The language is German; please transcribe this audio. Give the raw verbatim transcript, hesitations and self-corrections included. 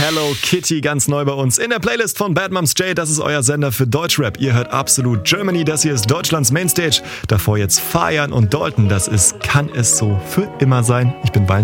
Hello Kitty, ganz neu bei uns in der Playlist von Bad Moms J. Das ist euer Sender für Deutschrap. Ihr hört Absolut Germany. Das hier ist Deutschlands Mainstage. Davor jetzt Fayan und Dalton. Das ist Kann es so für immer sein? Ich bin Valentin.